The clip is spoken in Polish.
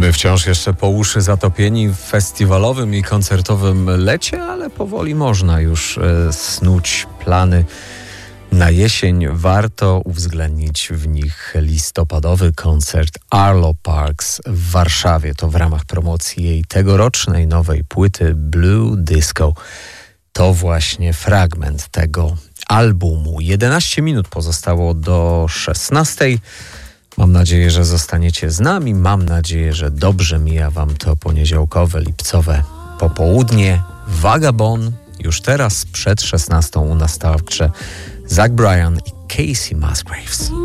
My wciąż jeszcze po uszy zatopieni w festiwalowym i koncertowym lecie, ale powoli można już snuć plany na jesień. Warto uwzględnić w nich listopadowy koncert Arlo Parks w Warszawie. To w ramach promocji jej tegorocznej nowej płyty Blue Disco. To właśnie fragment tego albumu. 11 minut pozostało do 16. Mam nadzieję, że zostaniecie z nami. Mam nadzieję, że dobrze mija wam to poniedziałkowe, lipcowe popołudnie. Vagabond już teraz przed 16 u nas w grze Zach Bryan i Casey Musgraves.